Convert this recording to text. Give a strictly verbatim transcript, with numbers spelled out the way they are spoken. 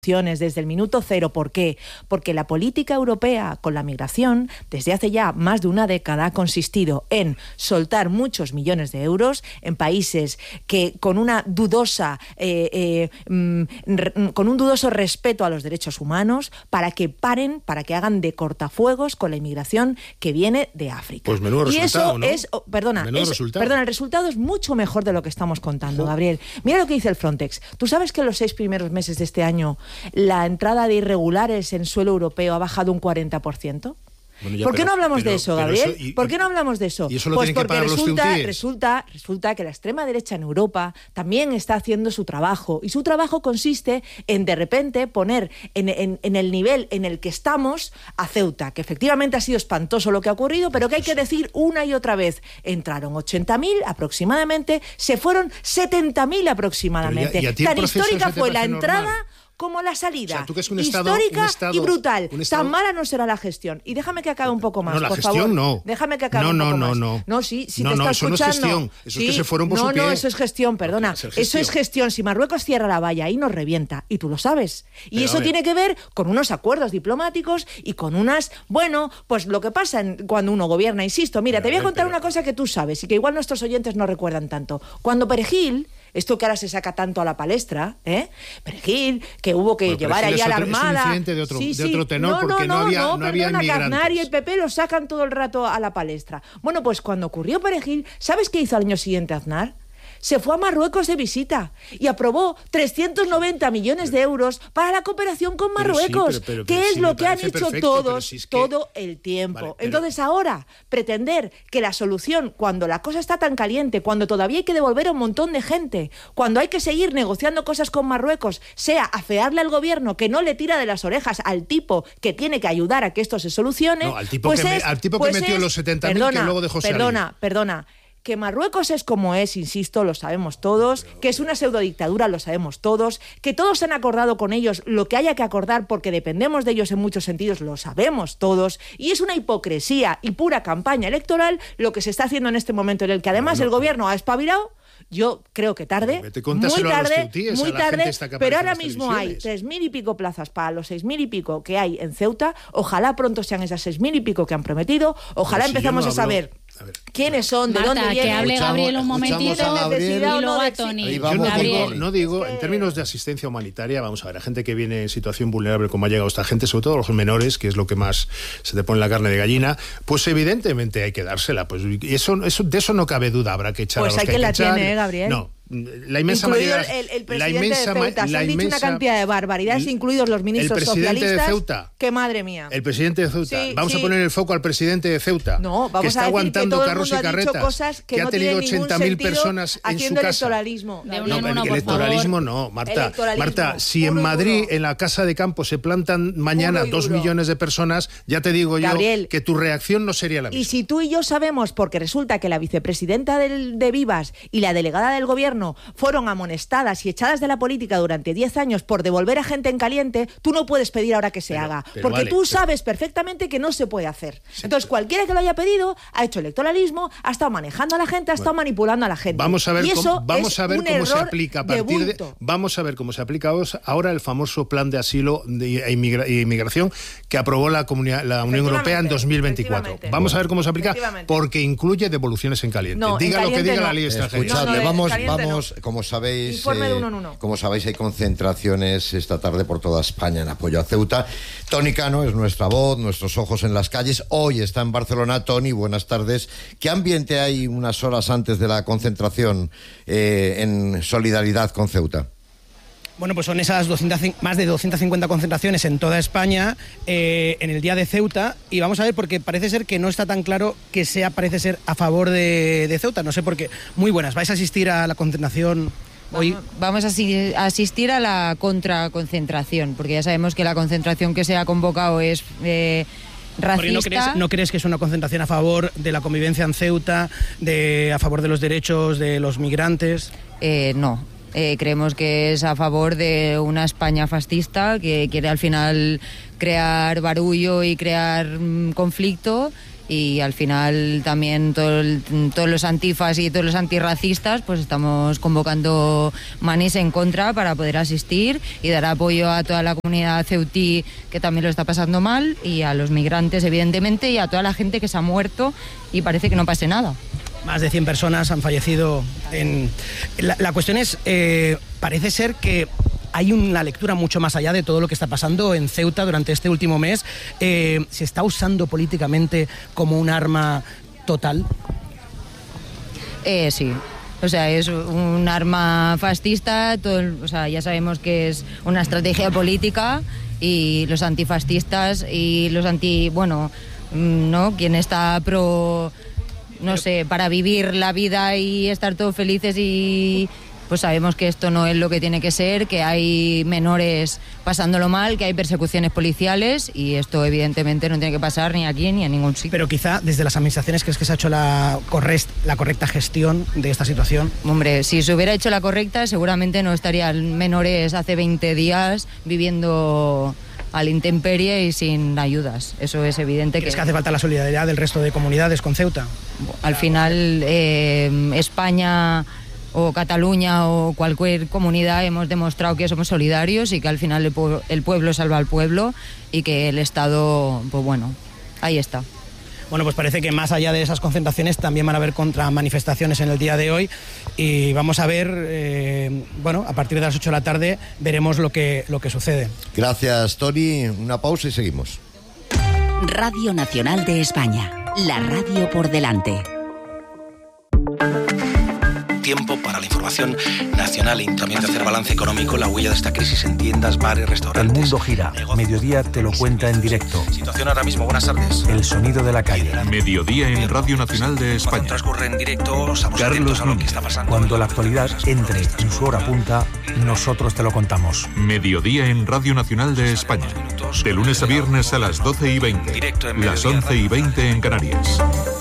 desde el minuto cero. ¿Por qué? Porque la política europea con la migración desde hace ya más de una década ha consistido en soltar muchos millones de euros en países que con una dudosa eh, eh, mm, re, con un dudoso respeto a los derechos humanos, para que paren, para que hagan de cortafuegos con la inmigración que viene de África. Pues menudo y resultado, eso ¿no? es, oh, perdona, menudo es, resultado. perdona, el resultado es mucho mejor de lo que estamos contando, Gabriel. Mira lo que dice el Frontex. ¿Tú sabes que en los seis primeros meses de este año la entrada de irregulares en suelo europeo ha bajado un cuarenta por ciento? Bueno, ya, ¿Por qué pero, no hablamos pero, de eso, Gabriel? Eso, y, ¿Por qué no hablamos de eso? ¿Y eso lo pues tienen que porque pagar resulta, los resulta, resulta que la extrema derecha en Europa también está haciendo su trabajo. Y su trabajo consiste en, de repente, poner en, en, en el nivel en el que estamos a Ceuta, que efectivamente ha sido espantoso lo que ha ocurrido, pero que hay que decir una y otra vez. Entraron ochenta mil aproximadamente, se fueron setenta mil aproximadamente. Ya, Tan histórica fue la entrada normal. como la salida. O sea, ¿tú que es un estado, histórica un estado, y brutal. Un estado... Tan mala no será la gestión. Y déjame que acabe un poco más, no, la por gestión favor. No. Déjame que acabe no, un no, poco no, más. No, no. Sí, si no, te no, está eso escuchando. No es gestión. Eso sí, es que se fueron por no, su pie. No, eso es gestión, perdona. Eso es, es gestión. Si Marruecos cierra la valla y nos revienta, y tú lo sabes. Y Pero eso tiene que ver con unos acuerdos diplomáticos y con unas... Bueno, pues lo que pasa en, cuando uno gobierna, insisto. Mira, Pero te voy a, ver, contar pero... una cosa que tú sabes y que igual nuestros oyentes no recuerdan tanto. Cuando Perejil... Esto que ahora se saca tanto a la palestra, ¿eh? Perejil, que hubo que bueno, llevar allá a la Armada. Es un incidente de otro, sí, de otro tenor, sí. no, porque no, no, no había, no, no había perdona, inmigrantes. Aznar y el P P lo sacan todo el rato a la palestra. Bueno, pues cuando ocurrió Perejil, ¿sabes qué hizo al año siguiente Aznar? Se fue a Marruecos de visita y aprobó trescientos noventa millones de euros para la cooperación con Marruecos, sí, pero, pero, pero, que es sí, lo que han hecho perfecto, todos si es que... todo el tiempo. Vale, pero... Entonces ahora, pretender que la solución, cuando la cosa está tan caliente, cuando todavía hay que devolver a un montón de gente, cuando hay que seguir negociando cosas con Marruecos, sea afearle al gobierno que no le tira de las orejas al tipo que tiene que ayudar a que esto se solucione, no, al tipo pues que, es, me, al tipo pues que metió es, los setenta mil que luego dejó salir. Perdona, perdona. Que Marruecos es como es, insisto, lo sabemos todos, que es una pseudodictadura, lo sabemos todos, que todos han acordado con ellos lo que haya que acordar porque dependemos de ellos en muchos sentidos, lo sabemos todos, y es una hipocresía y pura campaña electoral lo que se está haciendo en este momento, en el que además no, no, el gobierno ha espabilado. Yo creo que tarde, muy tarde, tíes, muy tarde, pero ahora mismo hay tres mil y pico plazas para los seis mil y pico que hay en Ceuta. Ojalá pronto sean esas seis mil y pico que han prometido. Ojalá si empezamos no a saber a ver, quiénes son, Marta, de dónde vienen. Que hable Gabriel un momentito a Gabriel, y luego a Tony. Yo no digo, no digo, en términos de asistencia humanitaria, vamos a ver, a gente que viene en situación vulnerable, como ha llegado esta gente, sobre todo los menores, que es lo que más se te pone la carne de gallina, pues evidentemente hay que dársela. Pues y eso, eso de eso no cabe duda, habrá que echar pues a los hay que que hay la que echar. Tiene, ¿eh, Gabriel? No. La inmensa incluido mayoría, el, el presidente la inmensa, de Ceuta, se han dicho una cantidad de barbaridades, incluidos los ministros el presidente socialistas. De Ceuta, que madre mía. El presidente de Ceuta. Sí, vamos sí. a poner el foco al presidente de Ceuta, no, vamos que está a aguantando que carros y carretas, que, que no ha tenido ochenta mil personas en su casa. Electoralismo. No, no, el electoralismo no, Marta. Electoralismo. Marta, si en Madrid, en la Casa de Campo, se plantan mañana dos millones de personas, ya te digo yo Gabriel, que tu reacción no sería la misma. Y si tú y yo sabemos, porque resulta que la vicepresidenta del, de Vivas y la delegada del gobierno fueron amonestadas y echadas de la política durante diez años por devolver a gente en caliente, tú no puedes pedir ahora que se pero, haga, pero porque vale, tú pero... sabes perfectamente que no se puede hacer. Sí, Entonces, pero... cualquiera que lo haya pedido ha hecho electoralismo, ha estado manejando a la gente, ha estado bueno, manipulando a la gente. Vamos a ver y cómo, eso vamos es a ver un cómo se error aplica a de partir de, bulto. Vamos a ver cómo se aplica ahora el famoso plan de asilo e inmigra, inmigración que aprobó la, comunidad, la Unión Europea en dos mil veinticuatro. Vamos a ver cómo se aplica porque incluye devoluciones en caliente. No, diga en lo que diga no. la ley extranjera. Escuchadle, no, no, vamos, vamos, no. como sabéis, Informe eh, de uno en uno. como sabéis hay concentraciones esta tarde por toda España en apoyo a Ceuta. Tony Cano es nuestra voz, nuestros ojos en las calles. Hoy está en Barcelona. Tony, buenas tardes. ¿Qué ambiente hay unas horas antes de la concentración eh, en solidaridad con Ceuta? Bueno, pues son esas doscientas, más de doscientas cincuenta concentraciones en toda España eh, en el día de Ceuta, y vamos a ver, porque parece ser que no está tan claro que sea, parece ser a favor de, de Ceuta, no sé por qué. Muy buenas, ¿vais a asistir a la concentración hoy? Vamos a asistir a la contraconcentración, porque ya sabemos que la concentración que se ha convocado es eh, racista. ¿No crees, ¿No crees que es una concentración a favor de la convivencia en Ceuta, de, a favor de los derechos de los migrantes? Eh, no. Eh, creemos que es a favor de una España fascista que quiere al final crear barullo y crear mmm, conflicto, y al final también todo el, todos los antifas y todos los antirracistas pues estamos convocando manís en contra para poder asistir y dar apoyo a toda la comunidad ceutí que también lo está pasando mal y a los migrantes evidentemente y a toda la gente que se ha muerto y parece que no pase nada. Más de cien personas han fallecido. En... La, la cuestión es, eh, parece ser que hay una lectura mucho más allá de todo lo que está pasando en Ceuta durante este último mes. Eh, ¿Se está usando políticamente como un arma total? Eh, sí. O sea, es un arma fascista, todo el, o sea, ya sabemos que es una estrategia política y los antifascistas y los anti... Bueno, ¿no? Quien está pro... no sé, para vivir la vida y estar todos felices y pues sabemos que esto no es lo que tiene que ser, que hay menores pasándolo mal, que hay persecuciones policiales y esto evidentemente no tiene que pasar ni aquí ni en ningún sitio. Pero quizá desde las administraciones crees que se ha hecho la, correct, la correcta gestión de esta situación. Hombre, si se hubiera hecho la correcta seguramente no estarían menores hace veinte días viviendo a la intemperie y sin ayudas. Eso es evidente. ¿Crees que... que hace falta la solidaridad del resto de comunidades con Ceuta? Al final, eh, España o Cataluña o cualquier comunidad hemos demostrado que somos solidarios y que al final el, pue- el pueblo salva al pueblo y que el Estado, pues bueno, ahí está. Bueno, pues parece que más allá de esas concentraciones también van a haber contramanifestaciones en el día de hoy y vamos a ver, eh, bueno, a partir de las ocho de la tarde veremos lo que, lo que sucede. Gracias, Tony. Una pausa y seguimos. Radio Nacional de España, la radio por delante. Tiempo para la información nacional y también de hacer balance económico, la huella de esta crisis en tiendas, bares, restaurantes. El mundo gira. Negocios. Mediodía te lo cuenta en directo. Situación ahora mismo, buenas tardes. El sonido de la calle. Mediodía en Radio Nacional de España. Cuando transcurre en directo, estamos atentos a lo que está pasando. Cuando la actualidad entre en su hora punta, nosotros te lo contamos. Mediodía en Radio Nacional de España. De lunes a viernes a las doce y veinte. Las once y veinte en Canarias.